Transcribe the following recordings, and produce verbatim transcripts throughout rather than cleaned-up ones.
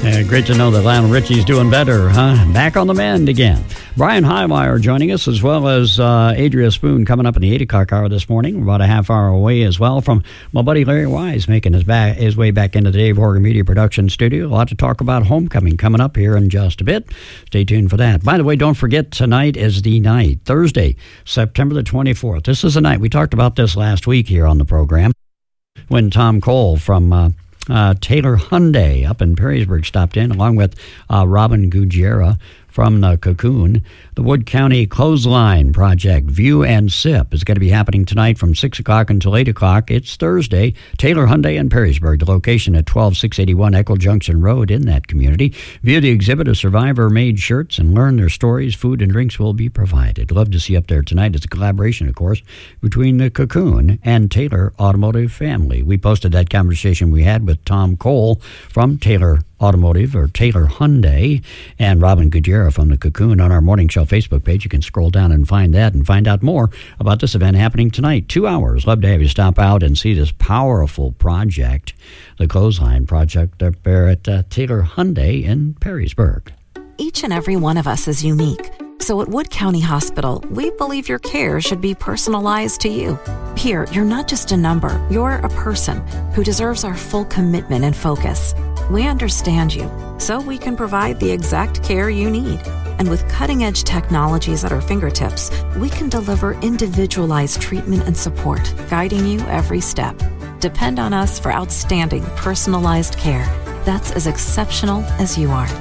Yeah, great to know that Lionel Richie's doing better, huh? Back on the mend again. Brian Highwire joining us, as well as uh, Adria Spoon coming up in the eight o'clock hour this morning. We're about a half hour away as well from my buddy Larry Wise making his, back, his way back into the Dave Horgan Media Production Studio. A lot to talk about homecoming coming up here in just a bit. Stay tuned for that. By the way, don't forget, tonight is the night, Thursday, September the twenty-fourth. This is the night. We talked about this last week here on the program when Tom Cole from Uh, Uh, Taylor Hyundai up in Perrysburg stopped in, along with uh, Robin Gugera from the Cocoon. The Wood County Clothesline Project, View and Sip, is going to be happening tonight from six o'clock until eight o'clock. It's Thursday. Taylor Hyundai in Perrysburg, the location at twelve six eighty-one Echo Junction Road in that community. View the exhibit of survivor-made shirts and learn their stories. Food and drinks will be provided. Love to see you up there tonight. It's a collaboration, of course, between the Cocoon and Taylor Automotive family. We posted that conversation we had with Tom Cole from Taylor Automotive, or Taylor Hyundai, and Robin Gugera from the Cocoon on our Morning Show Facebook page. You can scroll down and find that and find out more about this event happening tonight. Two hours. Love to have you stop out and see this powerful project, the Clothesline Project, up there at uh, Taylor Hyundai in Perrysburg. Each and every one of us is unique. So at Wood County Hospital, we believe your care should be personalized to you. Here, you're not just a number, you're a person who deserves our full commitment and focus. We understand you, so we can provide the exact care you need. And with cutting-edge technologies at our fingertips, we can deliver individualized treatment and support, guiding you every step. Depend on us for outstanding, personalized care that's as exceptional as you are.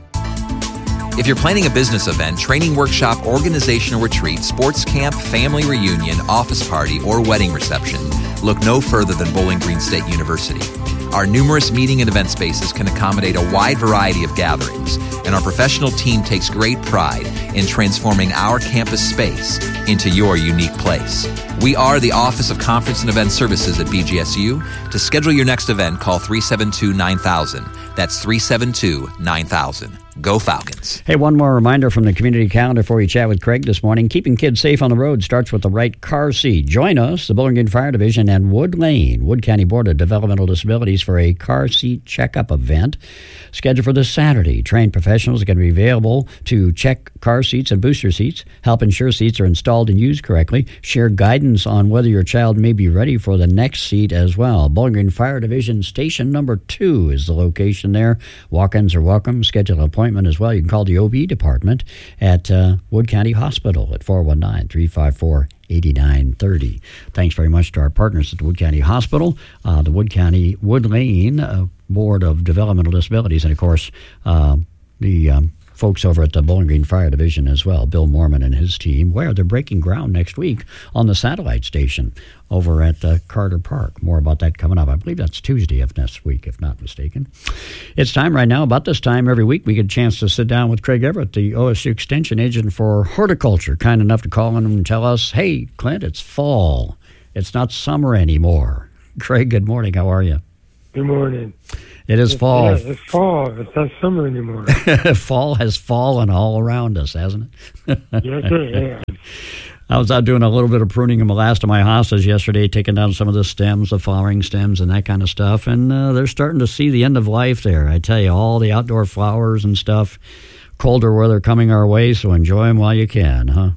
If you're planning a business event, training workshop, organizational retreat, sports camp, family reunion, office party, or wedding reception, look no further than Bowling Green State University. Our numerous meeting and event spaces can accommodate a wide variety of gatherings, and our professional team takes great pride in transforming our campus space into your unique place. We are the Office of Conference and Event Services at B G S U. To schedule your next event, call three seven two, nine thousand. That's three seven two, nine thousand. Go Falcons. Hey, one more reminder from the community calendar before we chat with Craig this morning. Keeping kids safe on the road starts with the right car seat. Join us, the Bowling Green Fire Division and Wood Lane, Wood County Board of Developmental Disabilities, for a car seat checkup event scheduled for this Saturday. Trained professionals are going to be available to check car seats and booster seats, help ensure seats are installed and used correctly, share guidance on whether your child may be ready for the next seat as well. Bowling Green Fire Division Station number two is the location there. Walk-ins are welcome. Schedule an appointment as well. You can call the O B department at uh, Wood County Hospital at four one nine, three five four, eight nine three zero. Thanks very much to our partners at the Wood County Hospital, uh, the Wood County Wood Lane uh, Board of Developmental Disabilities, and of course uh, the um, folks over at the Bowling Green Fire Division as well, Bill Mormon and his team, where they're breaking ground next week on the satellite station over at uh, Carter Park. More about that coming up. I believe that's Tuesday of next week, if not mistaken. It's time right now, about this time every week, we get a chance to sit down with Craig Everett, the O S U Extension Agent for Horticulture, kind enough to call in and tell us, hey, Clint, it's fall. It's not summer anymore. Craig, good morning. How are you? Good morning. It is it's, fall. Yeah, it's fall. It's not summer anymore. Fall has fallen all around us, hasn't it? Yes, it has. I was out doing a little bit of pruning of my hostas yesterday, taking down some of the stems, the flowering stems, and that kind of stuff. And uh, they're starting to see the end of life there. I tell you, all the outdoor flowers and stuff. Colder weather coming our way, so enjoy them while you can, huh?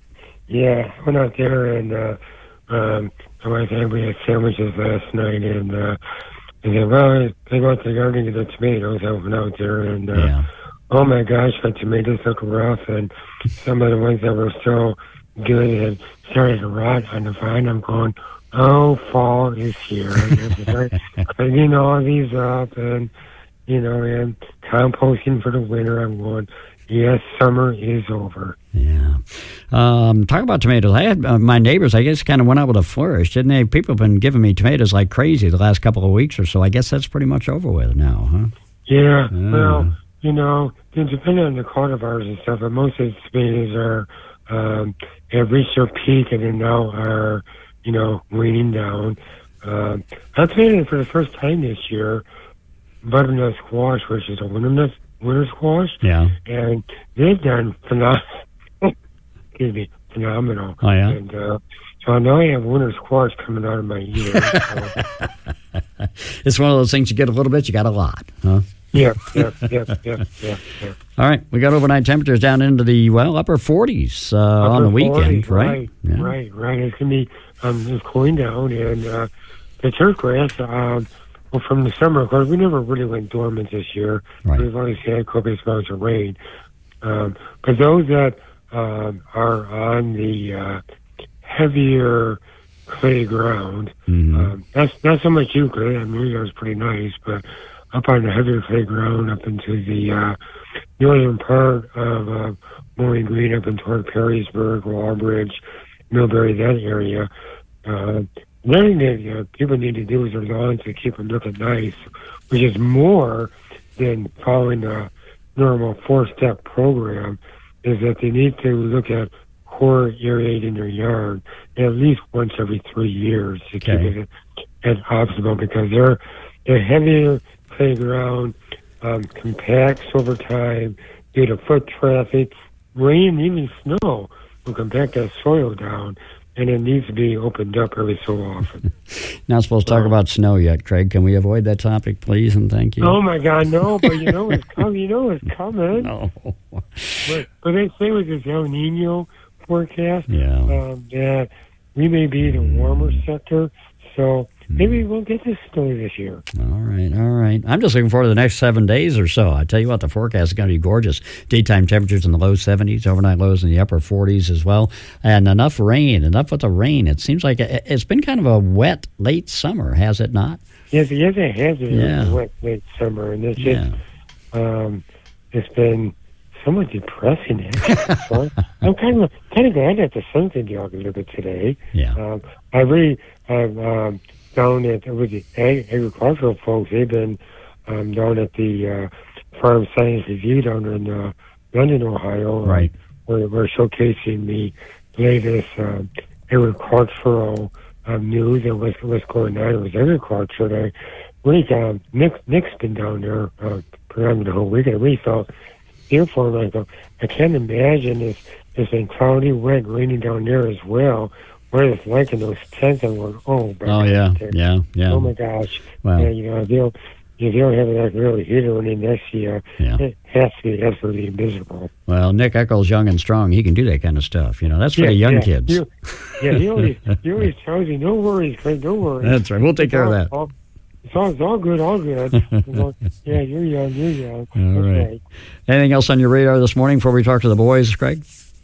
Yeah, I went out there, and uh, um, my wife and we had sandwiches last night, and uh, I said, well, I go out to the garden to get the tomatoes. I went out there, and uh, yeah. oh my gosh, my tomatoes look rough, and some of the ones that were so good had started to rot on the vine. I'm going, oh, fall is here. And cleaning all these up, and, you know, and composting for the winter. I'm going, yes, summer is over. Yeah. Um, talk about tomatoes. I had uh, my neighbors, I guess, kind of went out with a flourish, didn't they? People have been giving me tomatoes like crazy the last couple of weeks or so. I guess that's pretty much over with now, huh? Yeah. Uh. Well, you know, depending on the cultivars and stuff, but most of the tomatoes are, um, have reached their peak and then now are, you know, waning down. Um, I planted for the first time this year butternut squash, which is a winter, winter squash. Yeah. And they've done phenomenal. Excuse me, phenomenal. Oh, yeah? And uh, so now I have winter squash coming out of my ears. So. It's one of those things, you get a little bit, you got a lot, huh? Yep, yep, yep, yep, yep, yep. All right, we got overnight temperatures down into the, well, upper forties uh, Upper on the weekend, forties, right? Right, Yeah. right, right. It's going to be um, it's cooling down, and uh, the turf grass, um, well, from the summer, of course, we never really went dormant this year. Right. We've always had copious amounts of rain. Um, but those that um, are on the uh, heavier clay ground, Mhm. um, that's not so much you, clay. I mean, that was pretty nice, but up on the heavier clay ground, up into the uh, northern part of uh, Bowling Green, up in toward Perrysburg, Wallbridge, Millbury, that area. Uh, one thing that uh, people need to do is their lawns to keep them looking nice, which is more than following the normal four-step program, is that they need to look at core aerating their yard at least once every three years to Okay. keep it at optimal, because they're, they're heavier clay ground, um, compacts over time due to foot traffic, rain, even snow will compact that soil down, and it needs to be opened up every so often. Not supposed to talk about snow yet, Craig. Can we avoid that topic, please, and thank you? Oh my God, no! But you know it's coming. You know it's coming. No. But, but they say with this El Nino forecast, Yeah. um, that we may be the warmer sector, so maybe we'll get this snow this year. All right, all right. I'm just looking forward to the next seven days or so. I tell you what, the forecast is going to be gorgeous. Daytime temperatures in the low seventies, overnight lows in the upper forties as well, and enough rain. Enough with the rain. It seems like it- it's been kind of a wet late summer, has it not? Yes, yes, it has been Yeah. a wet late summer, and it's Yeah. just um, it's been somewhat depressing. Actually. So I'm kind of kind of glad that the sun's in the a little bit today. Yeah. Um, I really have um, down at with the ag- agricultural folks. They've been um, down at the uh, Farm Science Review down in uh, London, Ohio. Right. Where we're showcasing the latest um, agricultural um, news and what's, what's going on with agriculture. And I really, um, Nick, Nick's been down there uh, around the whole weekend. I really felt therefore like uh, I can't imagine if it's been cloudy, wet, raining down there as well. What it's like in those tents, and we're oh, my Oh, yeah, God. yeah, yeah. Oh my gosh! Well. Yeah, you know, if they don't, if they don't have that really heater running next year, Yeah. it has to be absolutely miserable. Well, Nick Eccles, young and strong, he can do that kind of stuff. You know, that's for the young yeah. kids. You, yeah, he always, he always tells you, no worries, Craig, don't worry. That's right. We'll take care of that. All, it's, all, it's all good, all good. You know, yeah, you're young, you're young. All That's right. right. Anything else on your radar this morning before we talk to the boys, Craig?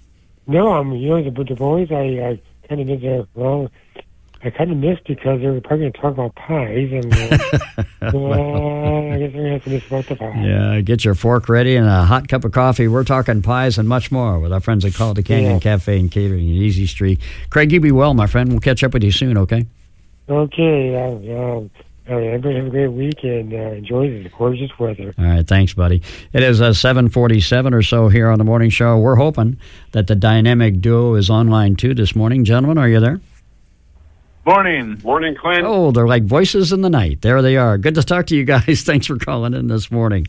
No, I'm, you know, the, the boys, I, I kind of did that, well, I kind of missed because they were probably going to talk about pies, and uh, well, I guess they're going to have to miss about the pies. Yeah, get your fork ready and a hot cup of coffee. We're talking pies and much more with our friends at Calder Canyon Yeah. Cafe and Catering in Easy Street. Craig, you be well, my friend. We'll catch up with you soon, okay? Okay, uh, um, uh, everybody have a great week and uh, enjoy the gorgeous weather. All right, thanks, buddy. It is uh, seven forty-seven or so here on the morning show. We're hoping that the dynamic duo is online too this morning. Gentlemen, are you there? Morning. Morning, Clint. Oh, they're like voices in the night. There they are. Good to talk to you guys. Thanks for calling in this morning.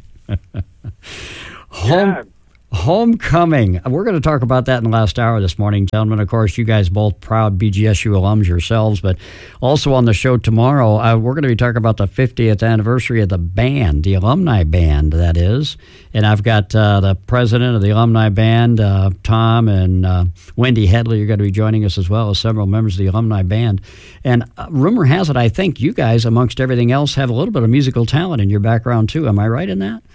Home, Yeah. Homecoming. We're going to talk about that in the last hour this morning, gentlemen. Of course, you guys both proud B G S U alums yourselves, but also on the show tomorrow, uh, we're going to be talking about the fiftieth anniversary of the band, the alumni band, that is. And I've got uh, the president of the alumni band, uh, Tom, and uh, Wendy Headley are going to be joining us, as well as several members of the alumni band. And uh, rumor has it, I think you guys, amongst everything else, have a little bit of musical talent in your background, too. Am I right in that?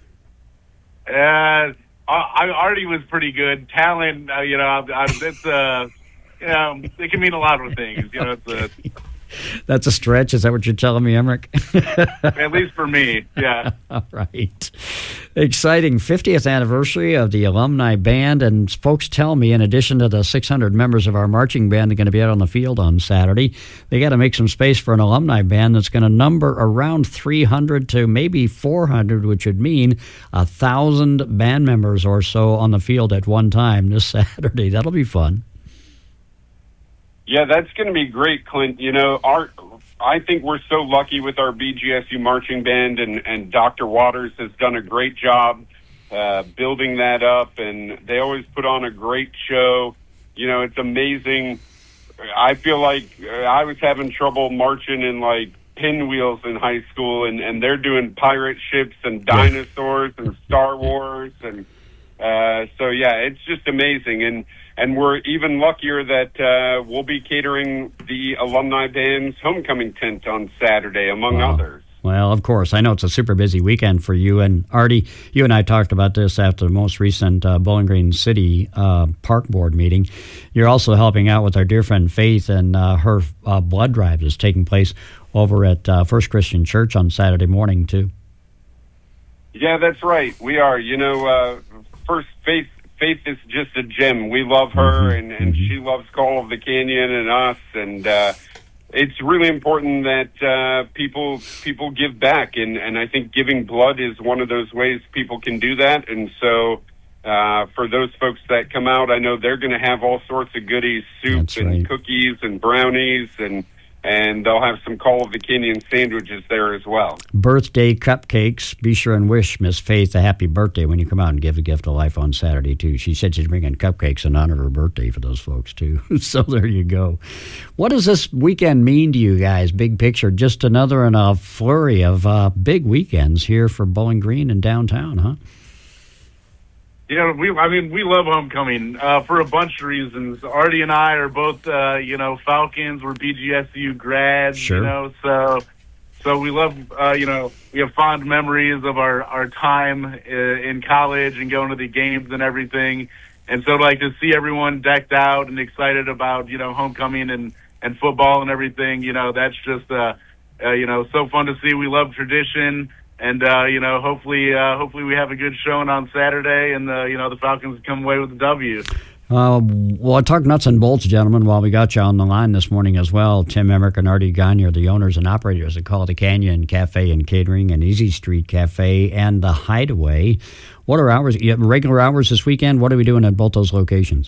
Uh, I I already was pretty good. Talent, uh, you know, I, I, it's uh, you know, it can mean a lot of things. You know, it's a, That's a stretch. Is that what you're telling me, Emmerich? at least for me. Yeah. All right. Exciting fiftieth anniversary of the alumni band. And folks tell me, in addition to the six hundred members of our marching band that are going to be out on the field on Saturday, they got to make some space for an alumni band that's going to number around three hundred to maybe four hundred, which would mean a thousand band members or so on the field at one time this Saturday. That'll be fun. Yeah, that's going to be great, Clint. You know, our I think we're so lucky with our B G S U marching band, and, and Doctor Waters has done a great job uh, building that up, and they always put on a great show. You know, it's amazing. I feel like uh, I was having trouble marching in, like, pinwheels in high school, and, and they're doing pirate ships and dinosaurs and Star Wars. And uh, so, yeah, it's just amazing. And, and we're even luckier that uh, we'll be catering the alumni band's homecoming tent on Saturday, among wow. others. Well, of course. I know it's a super busy weekend for you. And Artie, you and I talked about this after the most recent uh, Bowling Green City uh, Park Board meeting. You're also helping out with our dear friend Faith, and uh, her uh, blood drive is taking place over at uh, First Christian Church on Saturday morning, too. Yeah, that's right. We are. You know, uh, First Faith Faith is just a gem. We love her, mm-hmm. and, and mm-hmm. she loves Call of the Canyon and us, and uh it's really important that uh, people people give back, and, and I think giving blood is one of those ways people can do that. And so uh, for those folks that come out, I know they're going to have all sorts of goodies, soup That's and right. cookies and brownies, and and they'll have some Call of the Canyon sandwiches there as well. Birthday cupcakes. Be sure and wish Miss Faith a happy birthday when you come out and give a gift of life on Saturday, too. She said she's bringing cupcakes in honor of her birthday for those folks, too. So there you go. What does this weekend mean to you guys, big picture? Just another in a flurry of uh, big weekends here for Bowling Green and downtown, huh? Yeah, we. I mean, we love homecoming uh, for a bunch of reasons. Artie and I are both, uh, you know, Falcons. We're B G S U grads, sure. you know, so so we love, uh, you know, we have fond memories of our our time uh, in college and going to the games and everything. And so, like, to see everyone decked out and excited about, you know, homecoming and and football and everything, you know, that's just, uh, uh, you know, so fun to see. We love tradition. And, uh, you know, hopefully uh, hopefully we have a good showing on Saturday, and, uh, you know, the Falcons come away with the W. Uh, well, talk nuts and bolts, gentlemen, while we got you on the line this morning as well. Tim Emmerich and Artie Gagne are the owners and operators of Call of the Canyon Cafe and Catering and Easy Street Cafe and The Hideaway. What are hours? You have regular hours this weekend? What are we doing at both those locations?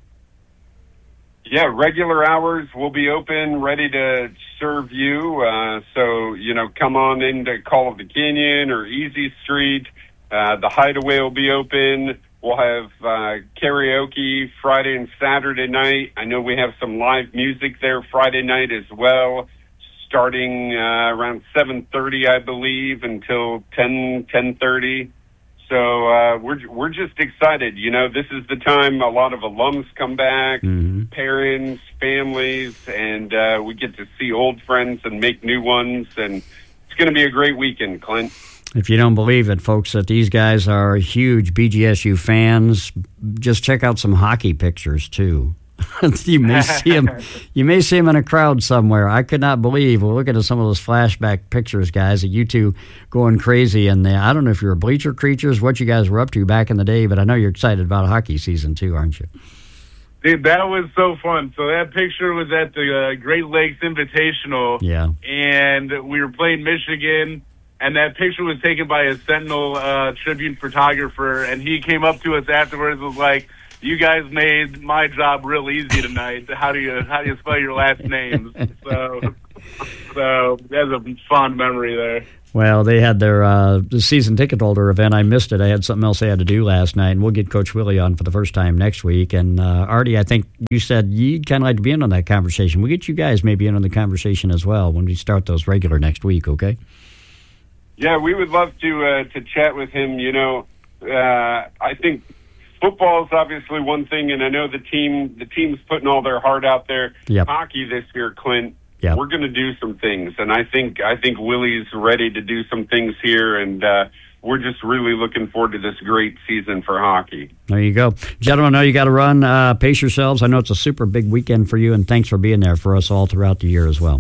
Yeah, regular hours will be open, ready to serve you. Uh, so, you know, come on into Call of the Canyon or Easy Street. Uh, the Hideaway will be open. We'll have uh, karaoke Friday and Saturday night. I know we have some live music there Friday night as well, starting uh, around seven thirty, I believe, until ten, ten thirty. So uh, we're we're just excited. You know, this is the time a lot of alums come back, mm-hmm. parents, families, and uh, we get to see old friends and make new ones. And it's going to be a great weekend, Clint. If you don't believe it, folks, that these guys are huge B G S U fans, just check out some hockey pictures, too. you may see him. You may see him in a crowd somewhere. I could not believe. We're looking at some of those flashback pictures, guys, of you two going crazy. And I don't know if you're bleacher creatures, what you guys were up to back in the day, but I know you're excited about hockey season too, aren't you? Dude, that was so fun. So that picture was at the uh, Great Lakes Invitational. Yeah, and we were playing Michigan. And that picture was taken by a Sentinel uh, Tribune photographer, and he came up to us afterwards and was like, "You guys made my job real easy tonight. How do you how do you spell your last names?" So, so that's a fond memory there. Well, they had their uh, season ticket holder event. I missed it. I had something else I had to do last night, and we'll get Coach Willie on for the first time next week. And uh, Artie, I think you said you'd kind of like to be in on that conversation. We'll get you guys maybe in on the conversation as well when we start those regular next week. Okay? Yeah, we would love to uh, to chat with him. You know, uh, I think football is obviously one thing, and I know the team the team's putting all their heart out there. Yep. Hockey this year, Clint, yep. we're going to do some things, and I think I think Willie's ready to do some things here, and uh, we're just really looking forward to this great season for hockey. There you go. Gentlemen, I know you got to run. Uh, pace yourselves. I know it's a super big weekend for you, and thanks for being there for us all throughout the year as well.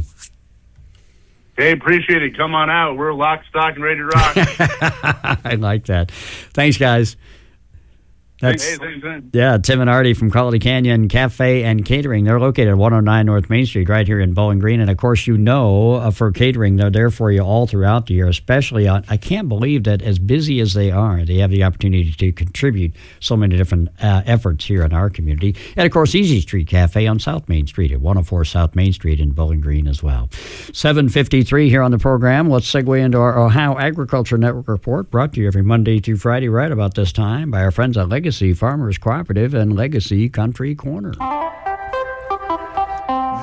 Hey, appreciate it. Come on out. We're lock, stock, and ready to rock. I like that. Thanks, guys. That's, hey, thanks, man. Yeah, Tim and Artie from Call of the Canyon Cafe and Catering. They're located at one oh nine North Main Street right here in Bowling Green. And, of course, you know, uh, for catering, they're there for you all throughout the year, especially on, I can't believe that as busy as they are, they have the opportunity to contribute so many different uh, efforts here in our community. And, of course, Easy Street Cafe on South Main Street at one oh four South Main Street in Bowling Green as well. seven fifty-three here on the program. Let's segue into our Ohio Agriculture Network report, brought to you every Monday through Friday right about this time by our friends at Legacy Farmers Cooperative and Legacy Country Corner.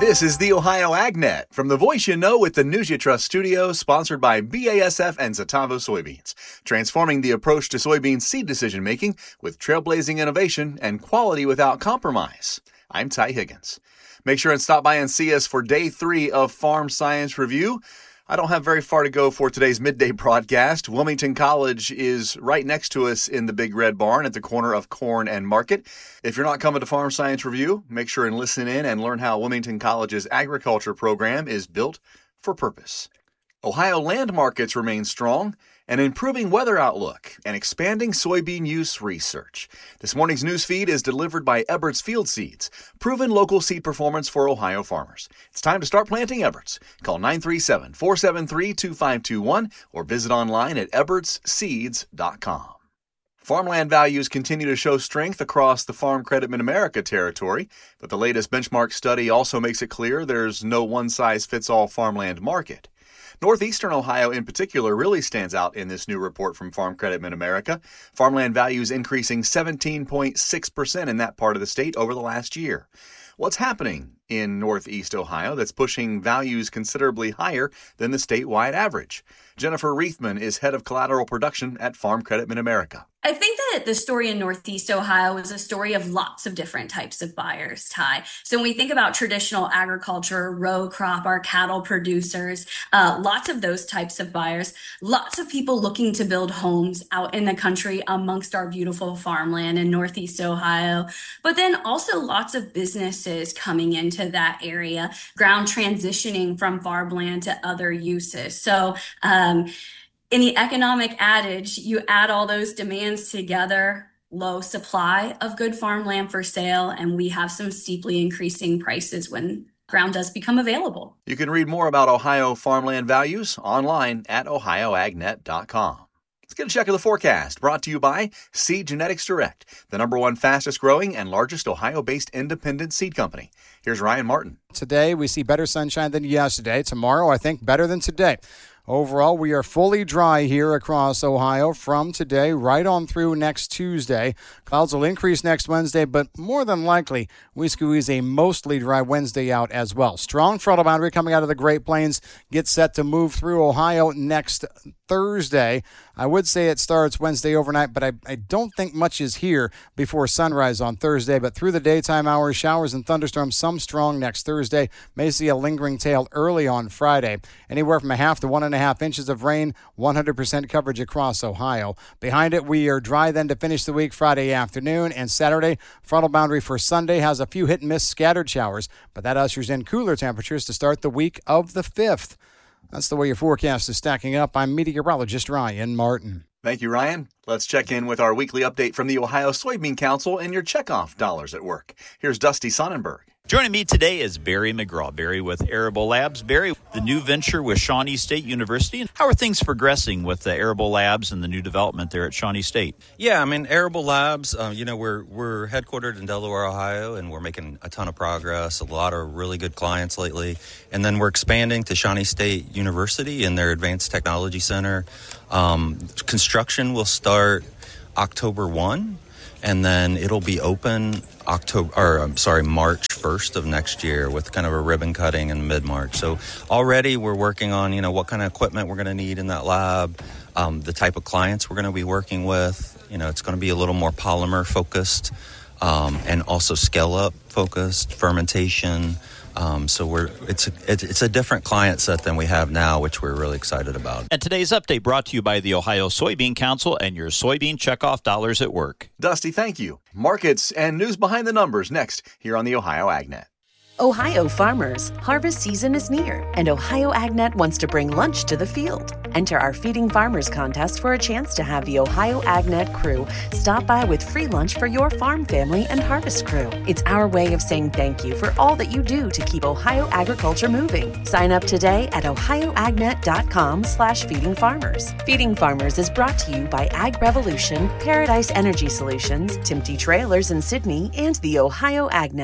This is the Ohio AgNet from the Voice You Know with the News You Trust studio, sponsored by B A S F and Zetavo Soybeans, transforming the approach to soybean seed decision-making with trailblazing innovation and quality without compromise. I'm Ty Higgins. Make sure and stop by and see us for day three of Farm Science Review. I don't have very far to go for today's midday broadcast. Wilmington College is right next to us in the Big Red Barn at the corner of Corn and Market. If you're not coming to Farm Science Review, make sure and listen in and learn how Wilmington College's agriculture program is built for purpose. Ohio land markets remain strong, an improving weather outlook, and expanding soybean use research. This morning's news feed is delivered by Ebert's Field Seeds, proven local seed performance for Ohio farmers. It's time to start planting Ebert's. Call nine three seven, four seven three, two five two one or visit online at eberts seeds dot com. Farmland values continue to show strength across the Farm Credit Mid-America territory, but the latest benchmark study also makes it clear there's no one-size-fits-all farmland market. Northeastern Ohio in particular really stands out in this new report from Farm Credit Mid-America. Farmland values increasing seventeen point six percent in that part of the state over the last year. What's happening in Northeast Ohio that's pushing values considerably higher than the statewide average? Jennifer Reithman is head of collateral production at Farm Credit Mid-America. I think that the story in Northeast Ohio is a story of lots of different types of buyers, Ty. So when we think about traditional agriculture, row crop, our cattle producers, uh, lots of those types of buyers, lots of people looking to build homes out in the country amongst our beautiful farmland in Northeast Ohio, but then also lots of businesses coming into that area, ground transitioning from farmland to other uses. So, um, in the economic adage, you add all those demands together, low supply of good farmland for sale, and we have some steeply increasing prices when ground does become available. You can read more about Ohio farmland values online at ohio ag net dot com. Let's get a check of the forecast, brought to you by Seed Genetics Direct, the number one fastest growing and largest Ohio-based independent seed company. Here's Ryan Martin. Today, we see better sunshine than yesterday. Tomorrow, I think better than today. Overall, we are fully dry here across Ohio from today right on through next Tuesday. Clouds will increase next Wednesday, but more than likely, we squeeze a mostly dry Wednesday out as well. Strong frontal boundary coming out of the Great Plains gets set to move through Ohio next Thursday. I would say it starts Wednesday overnight, but I, I don't think much is here before sunrise on Thursday. But through the daytime hours, showers and thunderstorms, some strong next Thursday. May see a lingering tail early on Friday. Anywhere from a half to one and a half inches of rain, one hundred percent coverage across Ohio. Behind it, we are dry then to finish the week Friday afternoon and Saturday. Frontal boundary for Sunday has a few hit and miss scattered showers, but that ushers in cooler temperatures to start the week of the fifth. That's the way your forecast is stacking up. I'm meteorologist Ryan Martin. Thank you, Ryan. Let's check in with our weekly update from the Ohio Soybean Council and your checkoff dollars at work. Here's Dusty Sonnenberg. Joining me today is Barry McGraw. Barry with Arable Labs. Barry, the new venture with Shawnee State University. How are things progressing with the Arable Labs and the new development there at Shawnee State? Yeah, I mean, Arable Labs, uh, you know, we're we're headquartered in Delaware, Ohio, and we're making a ton of progress, a lot of really good clients lately. And then we're expanding to Shawnee State University in their Advanced Technology Center. Um, construction will start October first. And then it'll be open October, or I'm sorry, March first of next year with kind of a ribbon cutting in mid-March. So already we're working on, you know, what kind of equipment we're going to need in that lab, um, the type of clients we're going to be working with. You know, it's going to be a little more polymer focused, um, and also scale up focused, fermentation. Um, so we're it's a, it's a different client set than we have now, which we're really excited about. And today's update brought to you by the Ohio Soybean Council and your soybean checkoff dollars at work. Dusty, thank you. Markets and news behind the numbers next here on the Ohio AgNet. Ohio farmers, harvest season is near, and Ohio AgNet wants to bring lunch to the field. Enter our Feeding Farmers contest for a chance to have the Ohio AgNet crew stop by with free lunch for your farm family and harvest crew. It's our way of saying thank you for all that you do to keep Ohio agriculture moving. Sign up today at ohio ag net dot com slash feeding farmers. Feeding Farmers is brought to you by Ag Revolution, Paradise Energy Solutions, Timty Trailers in Sydney, and the Ohio AgNet.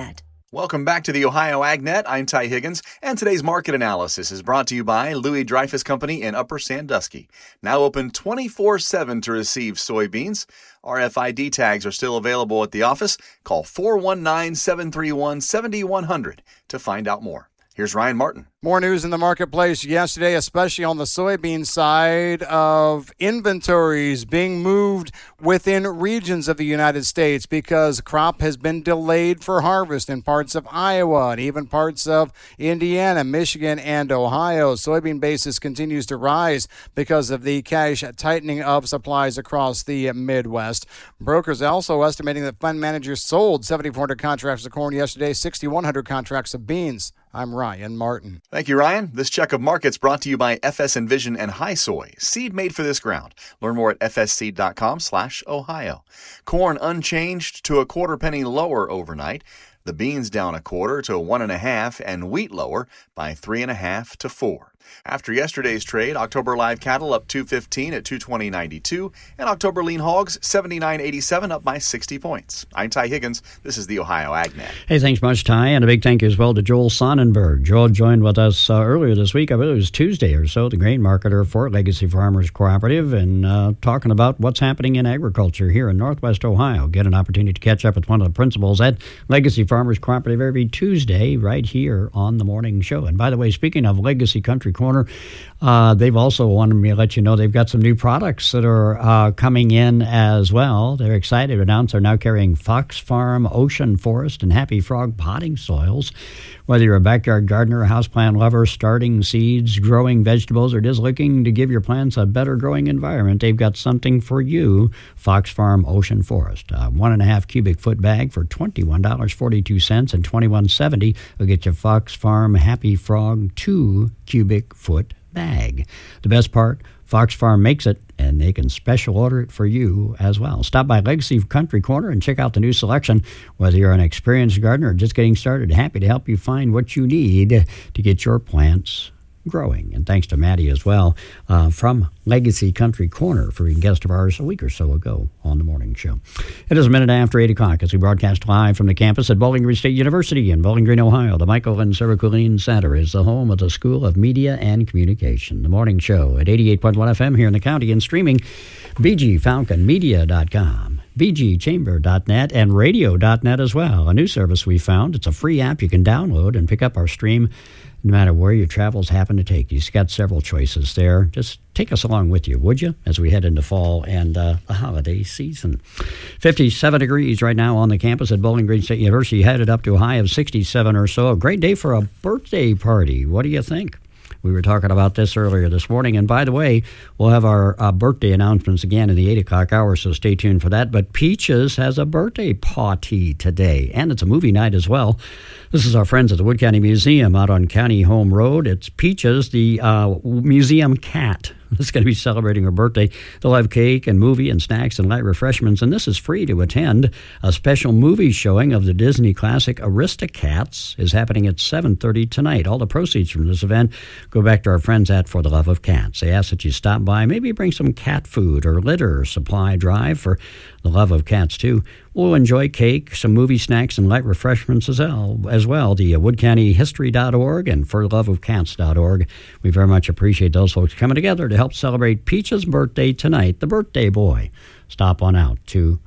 Welcome back to the Ohio AgNet. I'm Ty Higgins, and today's market analysis is brought to you by Louis Dreyfus Company in Upper Sandusky. Now open twenty-four seven to receive soybeans. R F I D tags are still available at the office. Call four one nine, seven three one, seven one zero zero to find out more. Here's Ryan Martin. More news in the marketplace yesterday, especially on the soybean side of inventories being moved within regions of the United States because crop has been delayed for harvest in parts of Iowa and even parts of Indiana, Michigan, and Ohio. Soybean basis continues to rise because of the cash tightening of supplies across the Midwest. Brokers also estimating that fund managers sold seventy-four hundred contracts of corn yesterday, sixty-one hundred contracts of beans. I'm Ryan Martin. Thank you, Ryan. This check of markets brought to you by F S Envision and High Soy, seed made for this ground. Learn more at fsseed.com slash Ohio. Corn unchanged to a quarter penny lower overnight. The beans down a quarter to one and a half, and wheat lower by three and a half to four. After yesterday's trade, October live cattle up two fifteen at two twenty ninety-two, and October lean hogs seventy-nine eighty-seven up by sixty points. I'm Ty Higgins. This is the Ohio AgNet. Hey, thanks much, Ty, and a big thank you as well to Joel Sonnenberg. Joel joined with us uh, earlier this week, I believe it was Tuesday or so, the grain marketer for Legacy Farmers Cooperative, and uh, talking about what's happening in agriculture here in Northwest Ohio. Get an opportunity to catch up with one of the principals at Legacy Farmers Cooperative every Tuesday right here on the morning show. And by the way, speaking of Legacy Country Corner, uh, they've also wanted me to let you know they've got some new products that are uh, coming in as well. They're excited to announce they're now carrying Fox Farm Ocean Forest and Happy Frog potting soils. Whether you're a backyard gardener, a houseplant lover, starting seeds, growing vegetables, or just looking to give your plants a better growing environment, they've got something for you. Fox Farm Ocean Forest, a one and a half cubic foot bag for twenty-one dollars and forty-two cents, and twenty-one seventy will get you Fox Farm Happy Frog two cubic foot bag. The best part, Fox Farm makes it, and they can special order it for you as well. Stop by Legacy Country Corner and check out the new selection. Whether you're an experienced gardener or just getting started, happy to help you find what you need to get your plants growing. And thanks to Maddie as well uh, from Legacy Country Corner for being a guest of ours a week or so ago on the morning show. It is a minute after eight o'clock as we broadcast live from the campus at Bowling Green State University in Bowling Green, Ohio. The Michael and Sarah Colleen Center is the home of the School of Media and Communication. The morning show at eighty-eight point one F M here in the county and streaming b g falcon media dot com. b g chamber dot net and radio dot net as well. A new service we found. It's a free app you can download and pick up our stream no matter where your travels happen to take you. You've got several choices there. Just take us along with you, would you, as we head into fall and uh, the holiday season. fifty-seven degrees right now on the campus at Bowling Green State University, headed up to a high of sixty-seven or so. A great day for a birthday party. What do you think? We were talking about this earlier this morning. And by the way, we'll have our uh, birthday announcements again in the eight o'clock hour, so stay tuned for that. But Peaches has a birthday party today, and it's a movie night as well. This is our friends at the Wood County Museum out on County Home Road. It's Peaches, the uh, museum cat. It's going to be celebrating her birthday. They'll have cake and movie and snacks and light refreshments, and this is free to attend. A special movie showing of the Disney classic Aristocats is happening at seven thirty tonight. All the proceeds from this event go back to our friends at For the Love of Cats. They ask that you stop by, maybe bring some cat food or litter supply drive for the love of cats, too. We'll enjoy cake, some movie snacks, and light refreshments as well. As well. The uh, wood county history dot org and for love of cats dot org. We very much appreciate those folks coming together to help celebrate Peach's birthday tonight, the birthday boy. Stop on out to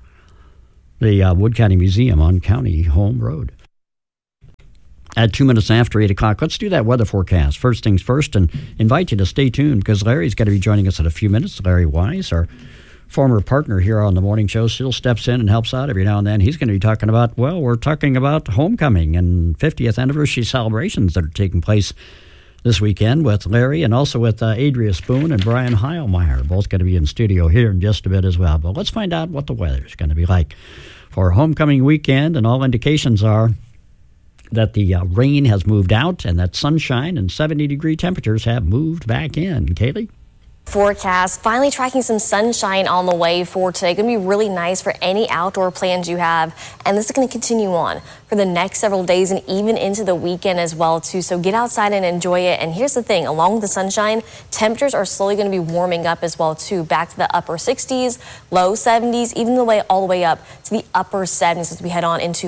the uh, Wood County Museum on County Home Road. At two minutes after eight o'clock, let's do that weather forecast. First things first, and invite you to stay tuned because Larry's going to be joining us in a few minutes. Larry Wise, our former partner here on the morning show, still steps in and helps out every now and then. He's going to be talking about, well, we're talking about homecoming and fiftieth anniversary celebrations that are taking place this weekend with Larry and also with uh, Adria Spoon and Brian Heilmeyer. Both going to be in studio here in just a bit as well. But let's find out what the weather is going to be like for homecoming weekend, and all indications are that the uh, rain has moved out and that sunshine and seventy degree temperatures have moved back in. Kaylee? Forecast, finally tracking some sunshine on the way for today. Going to be really nice for any outdoor plans you have, and this is going to continue on for the next several days and even into the weekend as well too. So get outside and enjoy it. And here's the thing, along with the sunshine, temperatures are slowly going to be warming up as well too, back to the upper sixties, low seventies, even the way all the way up to the upper seventies as we head on into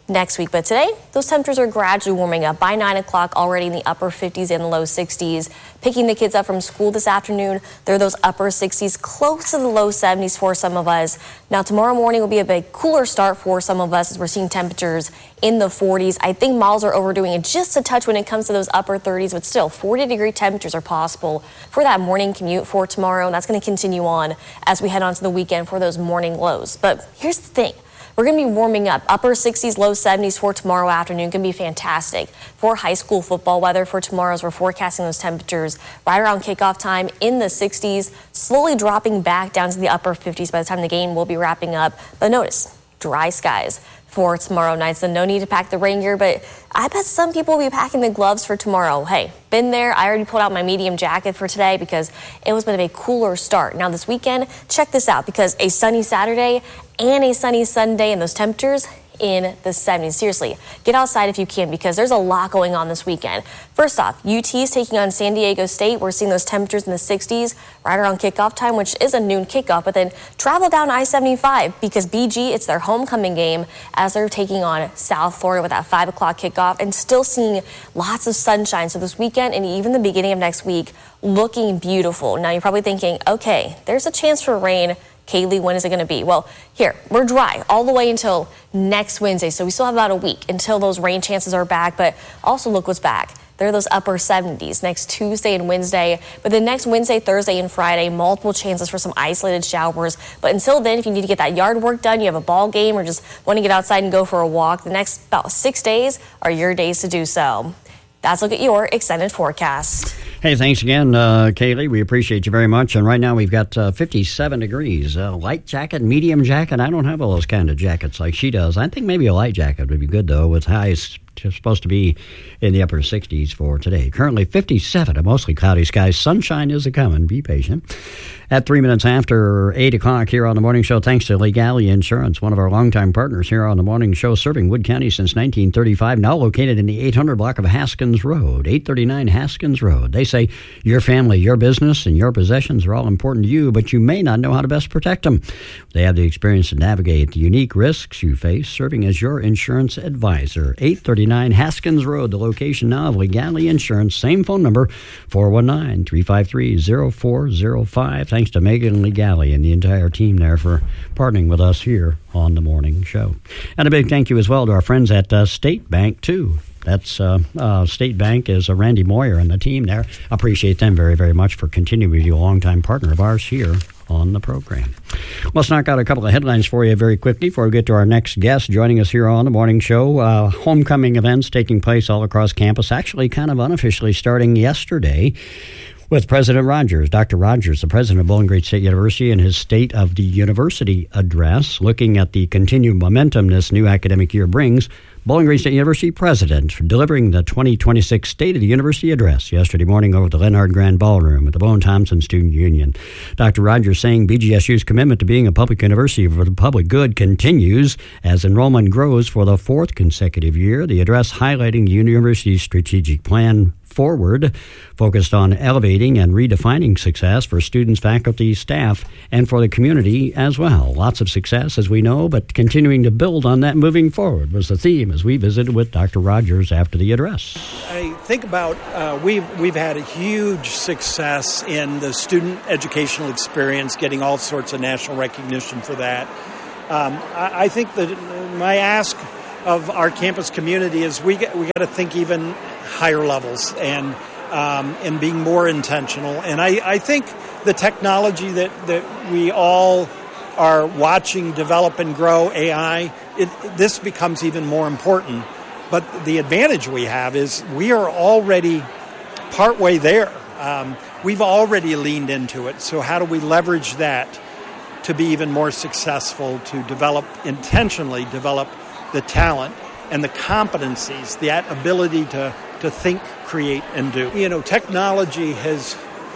next week. But today, those temperatures are gradually warming up. By nine o'clock, already in the upper fifties and the low sixties. Picking the kids up from school this afternoon, they're those upper sixties, close to the low seventies for some of us. Now, tomorrow morning will be a bit cooler start for some of us as we're seeing temperatures in the forties. I think models are overdoing it just a touch when it comes to those upper thirties, but still forty degree temperatures are possible for that morning commute for tomorrow. And that's going to continue on as we head on to the weekend for those morning lows. But here's the thing. We're going to be warming up. Upper sixties, low seventies for tomorrow afternoon. Going to be fantastic for high school football weather for tomorrow as we're forecasting those temperatures right around kickoff time in the sixties, slowly dropping back down to the upper fifties by the time the game will be wrapping up. But notice, dry skies for tomorrow night, so no need to pack the rain gear, but I bet some people will be packing the gloves for tomorrow. Hey, been there. I already pulled out my medium jacket for today because it was a bit of a cooler start. Now this weekend, check this out, because a sunny Saturday and a sunny Sunday and those temperatures in the seventies. Seriously, get outside if you can because there's a lot going on this weekend. First off, U T is taking on San Diego State. We're seeing those temperatures in the sixties right around kickoff time, which is a noon kickoff. But then travel down I seventy-five because B G, it's their homecoming game as they're taking on South Florida with that five o'clock kickoff, and still seeing lots of sunshine. So this weekend and even the beginning of next week looking beautiful. Now you're probably thinking, okay, there's a chance for rain. Kaylee, when is it going to be? Well, here, we're dry all the way until next Wednesday, so we still have about a week until those rain chances are back, but also look what's back. There are those upper seventies next Tuesday and Wednesday, but then next Wednesday, Thursday, and Friday, multiple chances for some isolated showers. But until then, if you need to get that yard work done, you have a ball game, or just want to get outside and go for a walk, the next about six days are your days to do so. That's a look at your extended forecast. Hey, thanks again, uh, Kaylee. We appreciate you very much. And right now we've got uh, fifty-seven degrees. Uh, light jacket, medium jacket. I don't have all those kind of jackets like she does. I think maybe a light jacket would be good, though, with highs supposed to be in the upper sixties for today. Currently fifty-seven, a mostly cloudy skies. Sunshine is a-coming. Be patient. At three minutes after eight o'clock here on the Morning Show, thanks to Legale Insurance, one of our longtime partners here on the Morning Show, serving Wood County since nineteen thirty-five, now located in the eight hundred block of Haskins Road, eight thirty-nine Haskins Road. They say your family, your business, and your possessions are all important to you, but you may not know how to best protect them. They have the experience to navigate the unique risks you face, serving as your insurance advisor. eight thirty-nine Haskins Road, the location now of Legale Insurance. Same phone number, four one nine, three five three, zero four zero five. Thanks to Megan Legale and the entire team there for partnering with us here on the Morning Show. And a big thank you as well to our friends at uh, State Bank, too. That's uh, uh, State Bank is uh, Randy Moyer and the team there. Appreciate them very, very much for continuing to be a longtime partner of ours here on the program. Let's knock out a couple of headlines for you very quickly before we get to our next guest joining us here on the Morning Show. Uh, homecoming events taking place all across campus, actually kind of unofficially starting yesterday with President Rogers. Doctor Rogers, the president of Bowling Green State University, in his State of the University address, looking at the continued momentum this new academic year brings. Bowling Green State University president delivering the twenty twenty-six State of the University address yesterday morning over the Lenhard Grand Ballroom at the Bowen Thompson Student Union. Doctor Rogers saying B G S U's commitment to being a public university for the public good continues as enrollment grows for the fourth consecutive year. The address highlighting the university's strategic plan forward, focused on elevating and redefining success for students, faculty, staff, and for the community as well. Lots of success, as we know, but continuing to build on that moving forward was the theme as we visited with Doctor Rogers after the address. I think about uh, we've we've had a huge success in the student educational experience, getting all sorts of national recognition for that. Um, I, I think that my ask of our campus community is we get, we got to think even higher levels and um, and being more intentional. And I, I think the technology that, that we all are watching develop and grow, A I, it, this becomes even more important. But the advantage we have is we are already partway there. Um, we've already leaned into it. So how do we leverage that to be even more successful, to develop, intentionally develop the talent and the competencies, that ability to, to think, create, and do. You know, technology has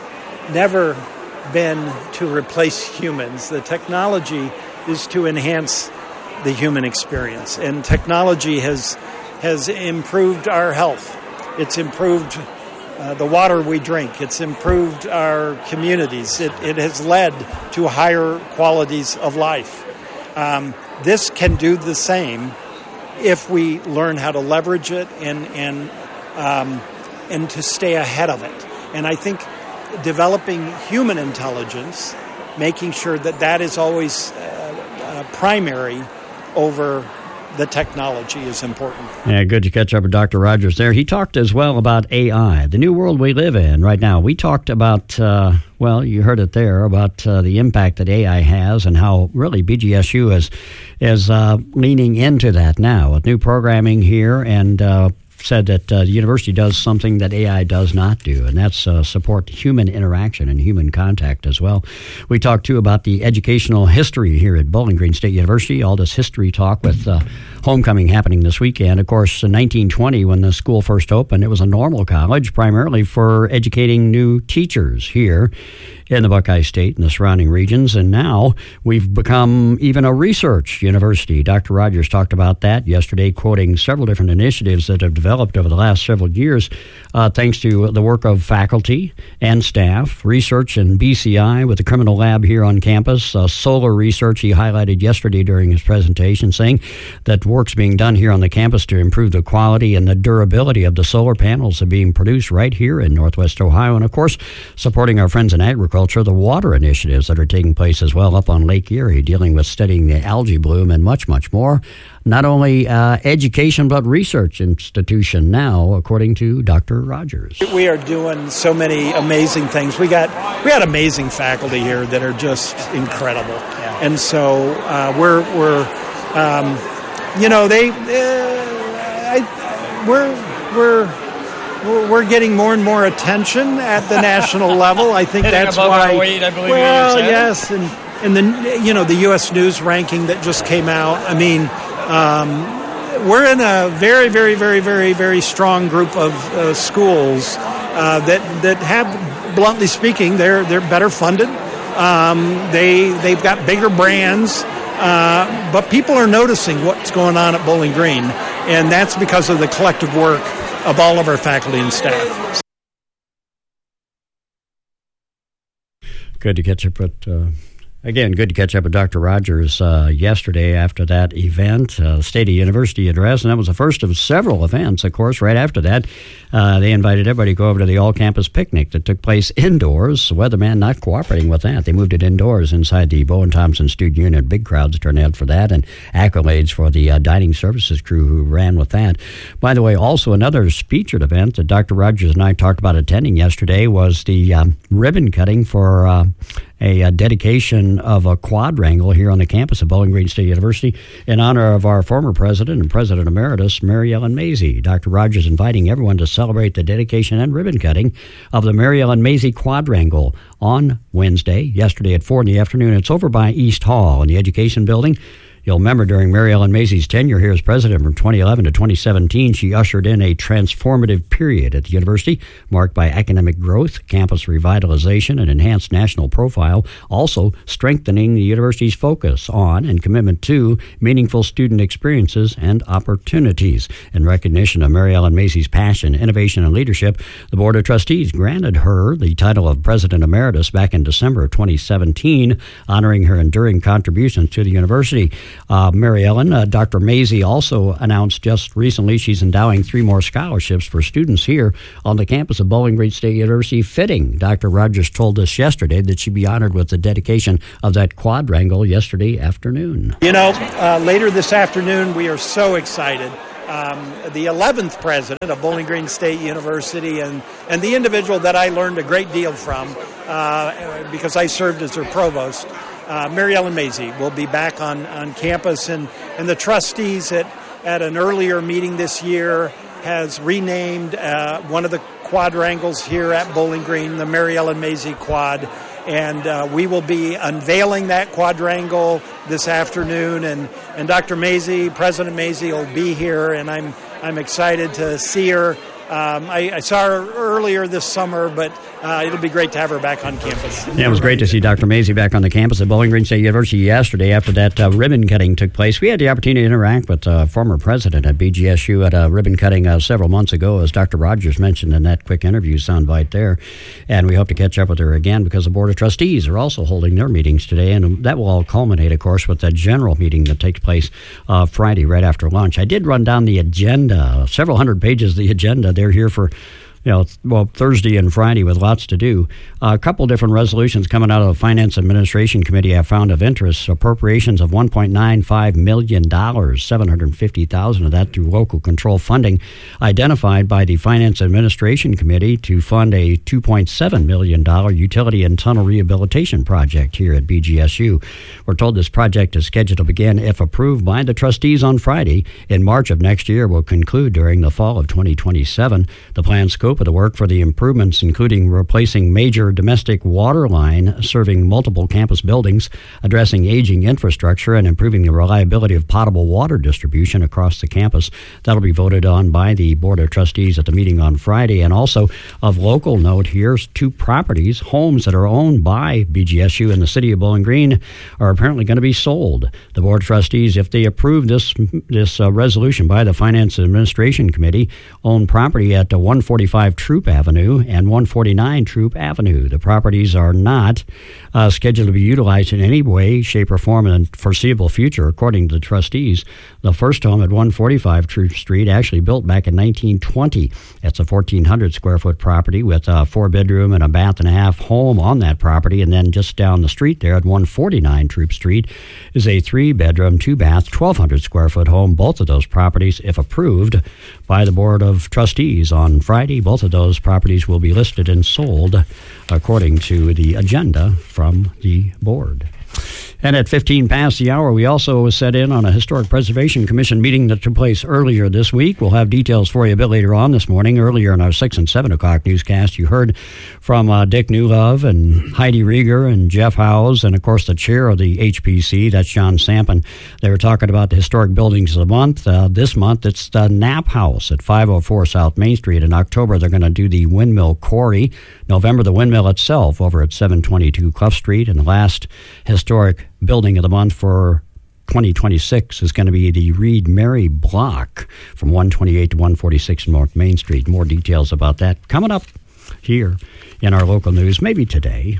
never been to replace humans. The technology is to enhance the human experience. And technology has has improved our health. It's improved uh, the water we drink. It's improved our communities. It, it has led to higher qualities of life. Um, this can do the same if we learn how to leverage it and and um, and to stay ahead of it. And I think developing human intelligence, making sure that that is always uh, uh, primary over the technology is important. Yeah, good to catch up with Doctor Rogers there. He talked as well about A I, the new world we live in right now. We talked about, uh, well, you heard it there, about uh, the impact that A I has and how really B G S U is, is uh, leaning into that now with new programming here and uh, said that uh, the university does something that A I does not do, and that's uh, support human interaction and human contact as well. We talked, too, about the educational history here at Bowling Green State University, all this history talk with uh, homecoming happening this weekend. Of course, in nineteen twenty, when the school first opened, it was a normal college, primarily for educating new teachers here in the Buckeye State and the surrounding regions, and now we've become even a research university. Doctor Rogers talked about that yesterday, quoting several different initiatives that have developed over the last several years, uh, thanks to the work of faculty and staff, research and B C I with the criminal lab here on campus, uh, solar research he highlighted yesterday during his presentation, saying that work's being done here on the campus to improve the quality and the durability of the solar panels that are being produced right here in Northwest Ohio, and of course, supporting our friends in agriculture, the water initiatives that are taking place as well up on Lake Erie, dealing with studying the algae bloom and much, much more. Not only uh, education, but research institution now, according to Doctor Rogers. We are doing so many amazing things. We got we got amazing faculty here that are just incredible, yeah. and so uh, we're we're um, you know they uh, I, we're we're. We're getting more and more attention at the national level. I think that's why. Weight, I believe well, yes, and and the you know the U S News ranking that just came out. I mean, um, we're in a very, very, very, very, very strong group of uh, schools uh, that that have, bluntly speaking, they're they're better funded. Um, they they've got bigger brands. Uh, but people are noticing what's going on at Bowling Green, and that's because of the collective work of all of our faculty and staff. Good to catch up with, uh, again, good to catch up with Doctor Rogers uh, yesterday after that event, uh, State of University address, and that was the first of several events, of course. Right after that, uh, they invited everybody to go over to the all-campus picnic that took place indoors. The weatherman not cooperating with that. They moved it indoors inside the Bowen Thompson Student Union. Big crowds turned out for that, and accolades for the uh, dining services crew who ran with that. By the way, also another featured event that Doctor Rogers and I talked about attending yesterday was the um, ribbon cutting for uh, a, a dedication of a quadrangle here on the campus of Bowling Green State University in honor of our former president and president emeritus, Mary Ellen Mazie. Doctor Rogers inviting everyone to celebrate the dedication and ribbon cutting of the Mary Ellen Mazie quadrangle on Wednesday, yesterday at four in the afternoon. It's over by East Hall in the Education Building. You'll remember during Mary Ellen Mazie's tenure here as president from twenty eleven to twenty seventeen, she ushered in a transformative period at the university marked by academic growth, campus revitalization, and enhanced national profile, also strengthening the university's focus on and commitment to meaningful student experiences and opportunities. In recognition of Mary Ellen Mazie's passion, innovation, and leadership, the Board of Trustees granted her the title of President Emeritus back in December of twenty seventeen, honoring her enduring contributions to the university. Uh, Mary Ellen, uh, Doctor Mazie also announced just recently she's endowing three more scholarships for students here on the campus of Bowling Green State University. Fitting, Doctor Rogers told us yesterday that she'd be honored with the dedication of that quadrangle yesterday afternoon. You know, uh, later this afternoon, we are so excited. Um, the eleventh president of Bowling Green State University and, and the individual that I learned a great deal from uh, because I served as her provost, Uh, Mary Ellen Mazie will be back on, on campus, and, and the trustees at, at an earlier meeting this year has renamed uh, one of the quadrangles here at Bowling Green the Mary Ellen Mazie Quad, and uh, we will be unveiling that quadrangle this afternoon, and, and Doctor Mazie, President Mazie, will be here, and I'm I'm excited to see her. Um, I, I saw her earlier this summer, but uh, it'll be great to have her back on campus. Yeah, it was great to see Doctor Mazey back on the campus at Bowling Green State University yesterday after that uh, ribbon cutting took place. We had the opportunity to interact with uh, former president at B G S U at a ribbon cutting uh, several months ago, as Doctor Rogers mentioned in that quick interview soundbite there. And we hope to catch up with her again because the Board of Trustees are also holding their meetings today. And that will all culminate, of course, with the general meeting that takes place uh, Friday right after lunch. I did run down the agenda, several hundred pages of the agenda. They're here for You know, well, Thursday and Friday with lots to do. Uh, a couple different resolutions coming out of the Finance Administration Committee I found of interest. Appropriations of one point nine five million dollars, seven hundred fifty thousand dollars of that through local control funding, identified by the Finance Administration Committee to fund a two point seven million dollars utility and tunnel rehabilitation project here at B G S U. We're told this project is scheduled to begin, if approved by the trustees on Friday, in March of next year, will conclude during the fall of twenty twenty-seven. The planned scope of the work for the improvements, including replacing major domestic water line serving multiple campus buildings, addressing aging infrastructure, and improving the reliability of potable water distribution across the campus. That'll be voted on by the Board of Trustees at the meeting on Friday. And also of local note, here's two properties, homes that are owned by B G S U in the city of Bowling Green, are apparently going to be sold. The Board of Trustees, if they approve this this uh, resolution by the Finance Administration Committee, own property at uh, one forty-five Troop Avenue and one forty-nine Troop Avenue. The properties are not uh, scheduled to be utilized in any way, shape, or form in the foreseeable future, according to the trustees. The first home at one forty-five Troop Street, actually built back in nineteen twenty. It's a fourteen hundred square foot property with a four bedroom and a bath and a half home on that property. And then just down the street there at one forty-nine Troop Street is a three bedroom, two bath, twelve hundred square foot home. Both of those properties, if approved by the Board of Trustees on Friday, both of those properties will be listed and sold according to the agenda from the board. And at fifteen past the hour, we also set in on a Historic Preservation Commission meeting that took place earlier this week. We'll have details for you a bit later on this morning. Earlier in our six and seven o'clock newscast, you heard from uh, Dick Newlove and Heidi Rieger and Jeff Howes, and of course the chair of the H P C, that's John Sampin. They were talking about the historic buildings of the month. Uh, this month, it's the Knapp House at five oh four South Main Street. In October, they're going to do the Windmill Quarry. November, the windmill itself over at seven twenty-two Clough Street. And the last historic building of the month for twenty twenty-six is going to be the Reed Mary Block from one twenty-eight to one forty-six North Main Street. More details about that coming up here in our local news, maybe today.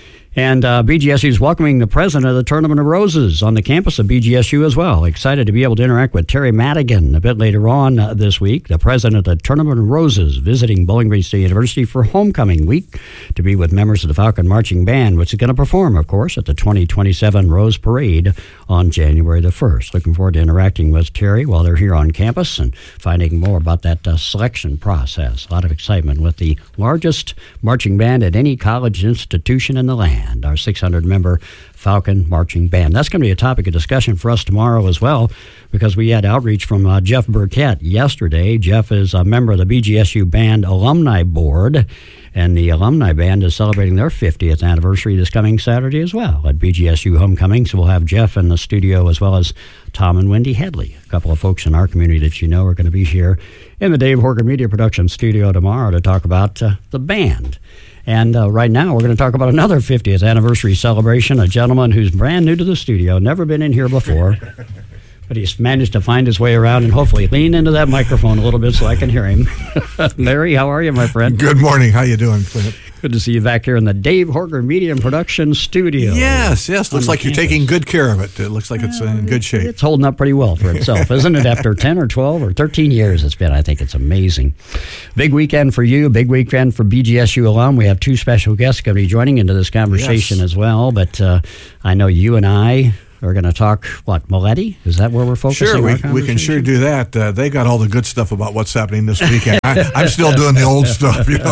And uh, B G S U is welcoming the president of the Tournament of Roses on the campus of B G S U as well. Excited to be able to interact with Terry Madigan a bit later on uh, this week, the president of the Tournament of Roses, visiting Bowling Green State University for Homecoming Week to be with members of the Falcon Marching Band, which is going to perform, of course, at the twenty twenty-seven Rose Parade on January the first. Looking forward to interacting with Terry while they're here on campus and finding more about that uh, selection process. A lot of excitement with the largest marching band at any college institution in the land. And our six hundred member Falcon Marching Band. That's going to be a topic of discussion for us tomorrow as well, because we had outreach from uh, Jeff Burkett yesterday. Jeff is a member of the B G S U Band Alumni Board, and the Alumni Band is celebrating their fiftieth anniversary this coming Saturday as well at B G S U Homecoming. So we'll have Jeff in the studio as well as Tom and Wendy Headley, a couple of folks in our community that you know are going to be here in the Dave Horgan Media Production studio tomorrow to talk about uh, the band. And uh, right now, we're going to talk about another fiftieth anniversary celebration, a gentleman who's brand new to the studio, never been in here before, but he's managed to find his way around and hopefully lean into that microphone a little bit so I can hear him. Larry, how are you, my friend? Good morning. How you doing, Clint? Good to see you back here in the Dave Horgan Media and Production studio. Yes, yes. Looks like campus. You're taking good care of it. It looks like it's in good shape. It's holding up pretty well for itself, isn't it? After ten or twelve or thirteen years it's been. I think it's amazing. Big weekend for you, big weekend for B G S U alum. We have two special guests going to be joining into this conversation yes. as well. But uh, I know you and I are going to talk, what, Moletti? Is that where we're focusing? Sure, we, we can sure do that. Uh, they got all the good stuff about what's happening this weekend. I, I'm still doing the old stuff, you know.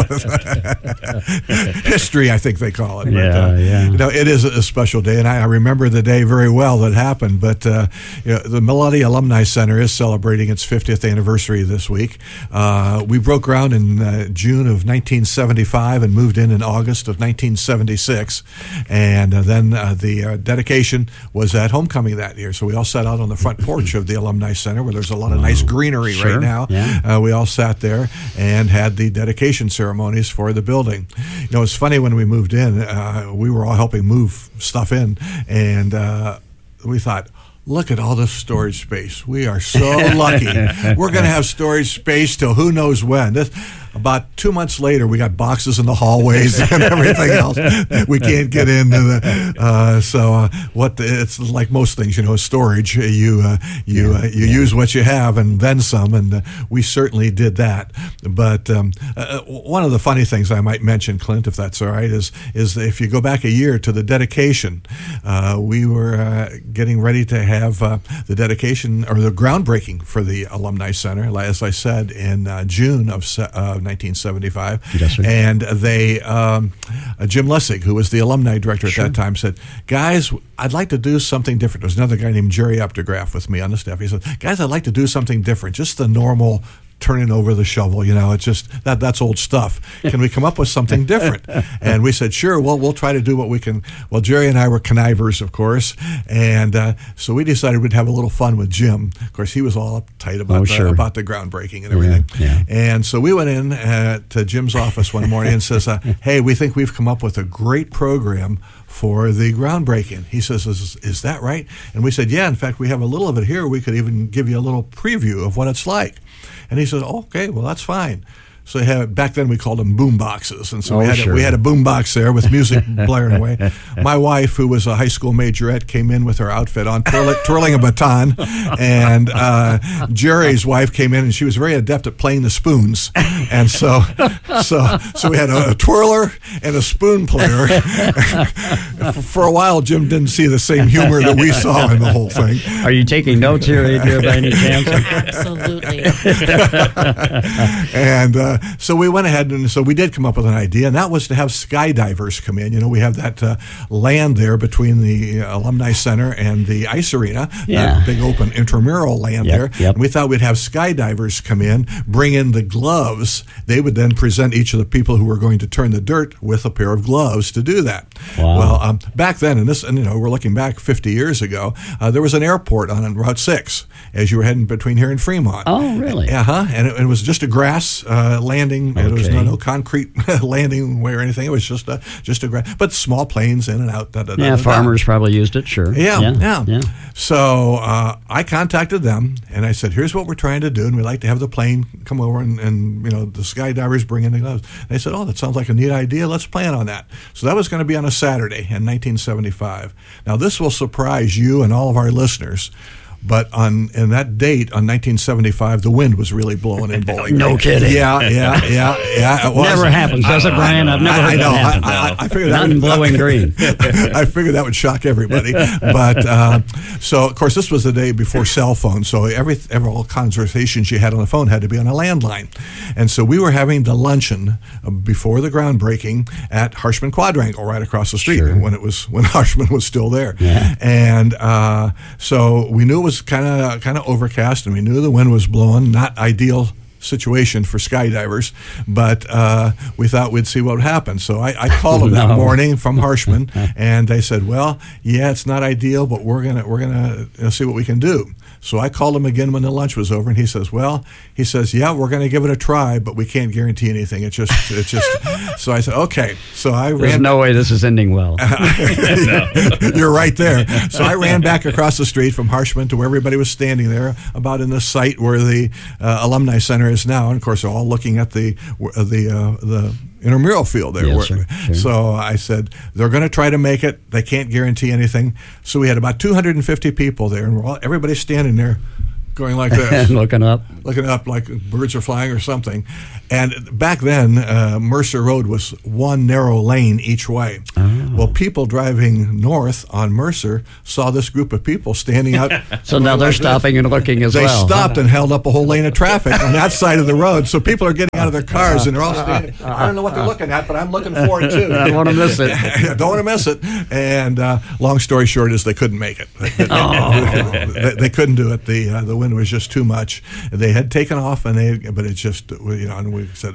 History, I think they call it. Yeah, but, uh, yeah. You know, it is a special day, and I, I remember the day very well that happened. But uh, you know, the Moletti Alumni Center is celebrating its fiftieth anniversary this week. Uh, we broke ground in uh, June of nineteen seventy-five and moved in in August of nineteen seventy-six. And uh, then uh, the uh, dedication was was at homecoming that year. So we all sat out on the front porch of the Alumni Center where there's a lot of nice greenery Sure. right now. Yeah. Uh, we all sat there and had the dedication ceremonies for the building. You know, it's funny when we moved in, uh, we were all helping move stuff in, and uh, we thought, look at all this storage space. We are so lucky. We're going to have storage space till who knows when. This, about two months later, we got boxes in the hallways and everything else. We can't get into the. Uh, so uh, what? The, it's like most things, you know, storage. You uh, you uh, you yeah. use what you have and then some, and uh, we certainly did that. But um, uh, one of the funny things I might mention, Clint, if that's all right, is is if you go back a year to the dedication, uh, we were uh, getting ready to have uh, the dedication or the groundbreaking for the Alumni Center, as I said, in uh, June of uh, nineteen seventy-five. Yes, sir. And they, um, uh, Jim Lessig, who was the alumni director at Sure. that time, said, guys, I'd like to do something different. There was another guy named Jerry Updegraff with me on the staff. He said, guys, I'd like to do something different, just the normal turning over the shovel, you know, it's just that that's old stuff. Can we come up with something different? And we said, sure, well, we'll try to do what we can. Well, Jerry and I were connivers, of course, and uh, so we decided we'd have a little fun with Jim. Of course, he was all uptight about, Oh, the, sure. about the groundbreaking and everything. Yeah, yeah. And so we went in uh, to Jim's office one morning and says, uh, hey, we think we've come up with a great program for the groundbreaking. He says, is, is that right? And we said, yeah, in fact, we have a little of it here. We could even give you a little preview of what it's like. And he said, oh, okay, well, that's fine. So they had, back then we called them boom boxes, and so Oh, we had sure. a, we had a boom box there with music blaring away. My wife, who was a high school majorette, came in with her outfit on, twirling, twirling a baton, and uh, Jerry's wife came in, and she was very adept at playing the spoons, and so so so we had a, a twirler and a spoon player. For a while, Jim didn't see the same humor that we saw in the whole thing. Are you taking notes here, Adria, by any chance? Absolutely. And uh, so we went ahead, and so we did come up with an idea, and that was to have skydivers come in. You know, we have that uh, land there between the uh, Alumni Center and the ice arena, Yeah. that big open intramural land Yep, there. yep. And we thought we'd have skydivers come in, bring in the gloves. They would then present each of the people who were going to turn the dirt with a pair of gloves to do that. Wow. Well, um, back then, and this, and you know, we're looking back fifty years ago, uh, there was an airport on Route six as you were heading between here and Fremont. Oh, really? Uh huh. And it, it was just a grass uh, landing. It was Okay. no, no concrete landing way or anything. It was just a just a grass, but small planes in and out. Da, da, da, Yeah, da, da. farmers probably used it, sure. Yeah, yeah. yeah. So uh, I contacted them and I said, "Here's what we're trying to do, and we'd like to have the plane come over and, and you know the skydivers bring in the gloves." And they said, "Oh, that sounds like a neat idea. Let's plan on that." So that was going to be on a Saturday in nineteen seventy-five. Now this will surprise you and all of our listeners. But on in that date, on nineteen seventy-five, the wind was really blowing in Bowling No Green. kidding. Yeah, yeah, yeah, yeah. It was. Never happens, does it, Brian? I've never I, heard I that know. happen. I, I, I figured Not that in would, Bowling Green. I figured that would shock everybody. But uh, so, of course, this was the day before cell phones. So every, every all conversations you had on the phone had to be on a landline. And so we were having the luncheon uh, before the groundbreaking at Harshman Quadrangle, right across the street, Sure. when it was when Harshman was still there. Yeah. And uh, so we knew it was kind of kind of overcast, and we knew the wind was blowing. Not ideal situation for skydivers, but uh, we thought we'd see what would happen. So I, I called them that No. morning from Harshman, and they said, "Well, yeah, it's not ideal, but we're gonna we're gonna you know, see what we can do." So I called him again when the lunch was over, and he says, "Well, he says, yeah, we're going to give it a try, but we can't guarantee anything. It's just, it's just." So I said, "Okay." So I There's ran. no way this is ending well. You're right there. So I ran back across the street from Harshman to where everybody was standing there, about in the site where the uh, Alumni Center is now. And of course, they're all looking at the uh, the uh, the intramural field there. Yes, where- sir. Sure. So I said, they're going to try to make it. They can't guarantee anything. So we had about two hundred fifty people there, and we're all, everybody's standing there going like this. Looking up. Looking up like birds are flying or something. And back then, uh, Mercer Road was one narrow lane each way. Oh. Well, people driving north on Mercer saw this group of people standing out. So now they're stopping and looking as They well. stopped and held up a whole lane of traffic on that side of the road. So people are getting out of their cars and they're all standing. I don't know what they're looking at, but I'm looking for it too. I don't want to miss it. Don't want to miss it. And uh, long story short is they couldn't make it. They, Oh. they, they couldn't do it. The uh, the wind was just too much. They had taken off, and they but it just you know and we said.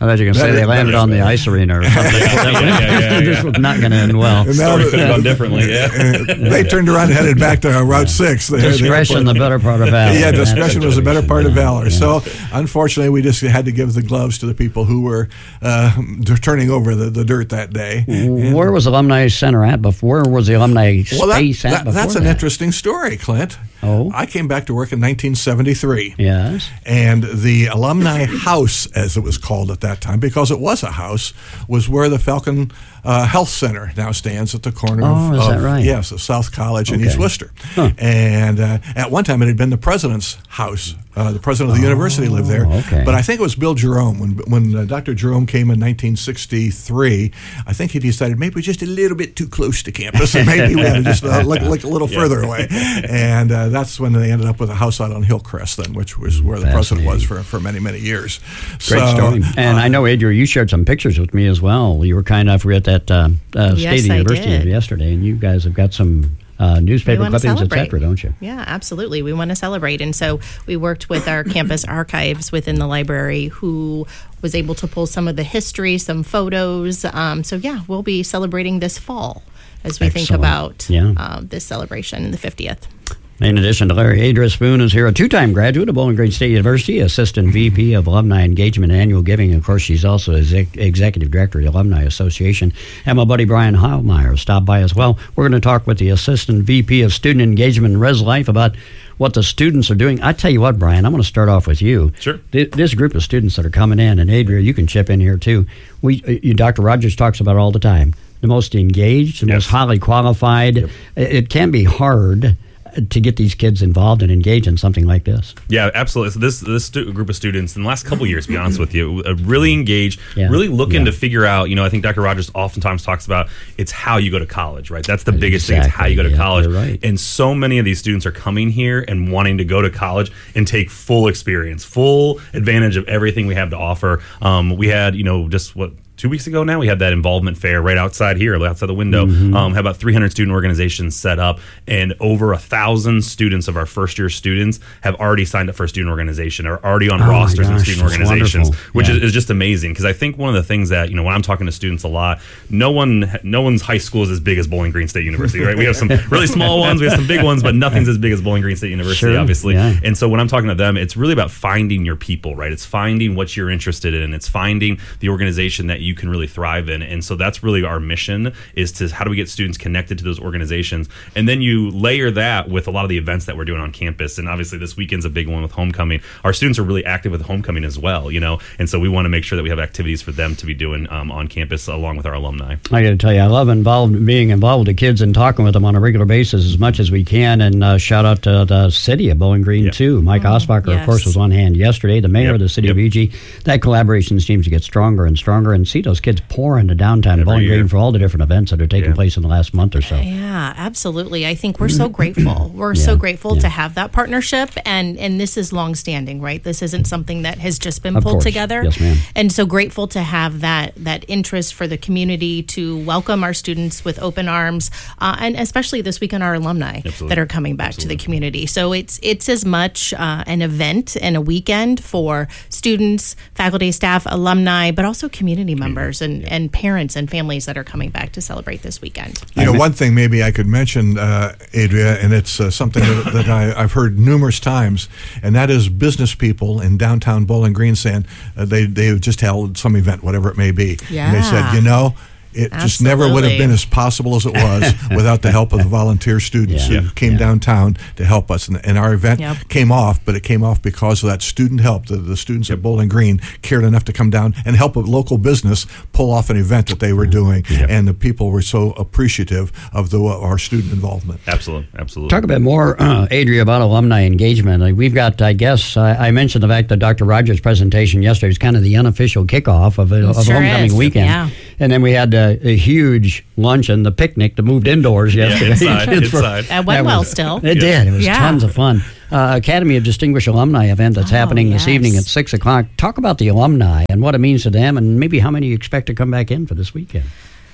I thought you were going to say they landed on the ice arena or something. yeah, yeah, yeah, yeah. This was not going to end well. The story could have gone differently, yeah. They turned around and headed back to uh, Route six. The, discretion, the, the better part of valor. Yeah, discretion was the better part of valor. Yeah. So, unfortunately, we just had to give the gloves to the people who were uh, turning over the, the dirt that day. Where was Alumni Center at before? Where was the Alumni well, that, Space at that, before That's that? an interesting story, Clint. Oh. I came back to work in nineteen seventy-three. Yes. And the Alumni House, as it was called at that time, because it was a house, was where the Falcon uh, Health Center now stands at the corner oh, of, is that of right? yes, of South College okay. in East Worcester. Huh. And uh, at one time it had been the president's house. Uh, the president of the oh, university lived there. Okay. But I think it was Bill Jerome. When when uh, Doctor Jerome came in nineteen sixty-three, I think he decided maybe we're just a little bit too close to campus, and maybe we ought to just uh, look, look a little yeah. further away. And uh, that's when they ended up with a house out on Hillcrest, then, which was where the president was for, for many, many years. Great so, story. And uh, I know, Adria, you shared some pictures with me as well. You were kind enough, we were at that uh, uh, yes, State I University did. yesterday, and you guys have got some Uh, newspaper clippings, et cetera, don't you? Yeah, absolutely. We want to celebrate. And so we worked with our campus archives within the library who was able to pull some of the history, some photos. Um, so, yeah, we'll be celebrating this fall as we Excellent. think about yeah. uh, this celebration in the fiftieth. In addition to Larry, Adria Spoon is here, a two-time graduate of Bowling Green State University, Assistant V P of Alumni Engagement and Annual Giving. Of course, she's also exec- Executive Director of the Alumni Association. And my buddy Brian Heilmeyer stopped by as well. We're going to talk with the Assistant V P of Student Engagement and Res Life about what the students are doing. I tell you what, Brian, I'm going to start off with you. Sure. Th- this group of students that are coming in, and Adria, you can chip in here too. We, uh, you, Doctor Rogers talks about it all the time. The most engaged, the yes. most highly qualified. Yep. It, it can be hard to get these kids involved and engaged in something like this. Yeah, absolutely. So this this stu- group of students in the last couple of years, to be honest with you, uh, really engaged, yeah. really looking yeah. to figure out, you know, I think Doctor Rogers oftentimes talks about it's how you go to college, right? That's the biggest exactly. thing, it's how you go to yeah, college. You're right. And so many of these students are coming here and wanting to go to college and take full experience, full advantage of everything we have to offer. Um, we had, you know, just what, Two weeks ago now, we had that involvement fair right outside here, outside the window. Mm-hmm. Um, had about three hundred student organizations set up, and over a thousand students of our first year students have already signed up for a student organization, or already on oh rosters of gosh, student organizations, wonderful. which yeah. is, is just amazing. Because I think one of the things that, you know, when I'm talking to students a lot, no one, no one's high school is as big as Bowling Green State University, right? We have some really small ones, we have some big ones, but nothing's as big as Bowling Green State University, sure. obviously. Yeah. And so when I'm talking to them, it's really about finding your people, right? It's finding what you're interested in. It's finding the organization that you can really thrive in. And so that's really our mission, is to how do we get students connected to those organizations? And then you layer that with a lot of the events that we're doing on campus. And obviously this weekend's a big one with homecoming. Our students are really active with homecoming as well, you know, and so we want to make sure that we have activities for them to be doing um, on campus along with our alumni. I got to tell you, I love involved being involved with the kids and talking with them on a regular basis as much as we can. And uh, shout out to the city of Bowling Green, yep. too. Mike oh, Osbacher, yes. of course, was on hand yesterday, the mayor yep. of the city yep. of E G. That collaboration seems to get stronger and stronger, and see those kids pour into downtown Every Bowling year. Green for all the different events that are taking yeah. place in the last month or so. Yeah, absolutely. I think we're so grateful. We're yeah. so grateful yeah. to have that partnership, and and this is longstanding, right? This isn't something that has just been of pulled course. together. Yes, ma'am. And so grateful to have that that interest for the community, to welcome our students with open arms, uh, and especially this weekend our alumni Absolutely. that are coming back Absolutely. to the community. So it's it's as much uh, an event and a weekend for students, faculty, staff, alumni, but also community members and, yeah. and parents and families that are coming back to celebrate this weekend. You know, one thing maybe I could mention, uh, Adria, and it's uh, something that, that I, I've heard numerous times, and that is business people in downtown Bowling Green saying uh, they they've just held some event, whatever it may be, yeah. and they said, you know, it Absolutely. just never would have been as possible as it was without the help of the volunteer students Yeah. who came Yeah. downtown to help us. And, and our event Yep. came off, but it came off because of that student help. The, the students at Bowling Green cared enough to come down and help a local business pull off an event that they were doing. Yep. And the people were so appreciative of the our student involvement. Absolutely, absolutely. Talk a bit more, uh, Adria, about alumni engagement. Like we've got, I guess, I, I mentioned the fact that Doctor Rogers' presentation yesterday was kind of the unofficial kickoff of, a, of sure homecoming is. weekend. Yeah. And then we had a, a huge luncheon, the picnic that moved indoors yesterday. Yeah, inside, Kids were- inside. That went that well was- still. It did. It was Yeah. tons of fun. Uh, Academy of Distinguished Alumni event that's Oh, happening this yes. evening at six o'clock. Talk about the alumni and what it means to them, and maybe how many you expect to come back in for this weekend.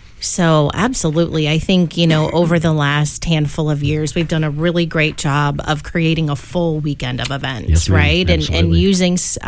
So absolutely. I think, you know, over the last handful of years, we've done a really great job of creating a full weekend of events, Yes, ma'am. right? And, and Absolutely. using